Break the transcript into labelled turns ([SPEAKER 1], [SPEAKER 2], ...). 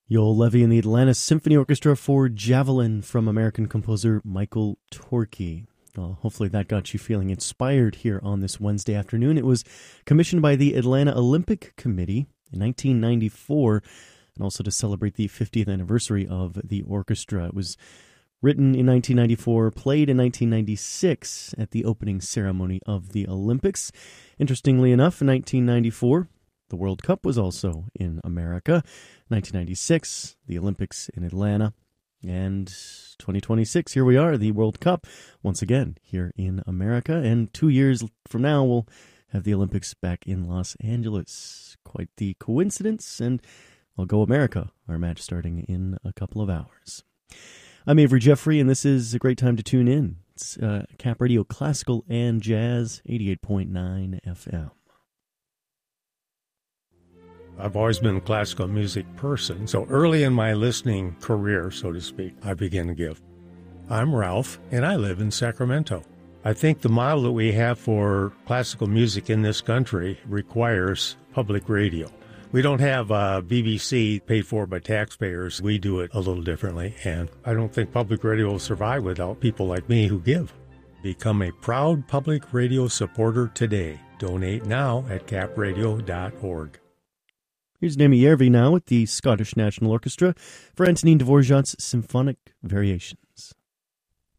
[SPEAKER 1] Joel Levy and the Atlanta Symphony Orchestra for Javelin from American composer Michael Torke. Well, hopefully that got you feeling inspired here on this Wednesday afternoon. It was commissioned by the Atlanta Olympic Committee in 1994, and also to celebrate the 50th anniversary of the orchestra. It was written in 1994, played in 1996 at the opening ceremony of the Olympics. Interestingly enough, in 1994, the World Cup was also in America. 1996, the Olympics in Atlanta. And 2026, here we are, the World Cup, once again, here in America. And 2 years from now, we'll have the Olympics back in Los Angeles. Quite the coincidence. And well, go America, our match starting in a couple of hours. I'm Avery Jeffrey, and this is a great time to tune in. It's Cap Radio Classical and Jazz, 88.9 FM.
[SPEAKER 2] I've always been a classical music person, so early in my listening career, so to speak, I began to give. I'm Ralph, and I live in Sacramento. I think the model that we have for classical music in this country requires public radio. We don't have BBC paid for by taxpayers. We do it a little differently, and I don't think public radio will survive without people like me who give. Become a proud public radio supporter today. Donate now at capradio.org.
[SPEAKER 1] Here's Naomi Järvi now with the Scottish National Orchestra for Antonin Dvorak's Symphonic Variations.